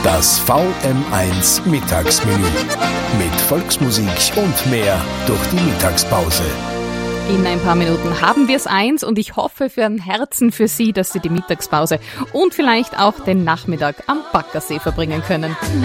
Das VM1 Mittagsmenü. Mit Volksmusik und mehr durch die Mittagspause. In ein paar Minuten haben wir es 1 und ich hoffe von Herzen für Sie, dass Sie die Mittagspause und vielleicht auch den Nachmittag am Baggersee verbringen können.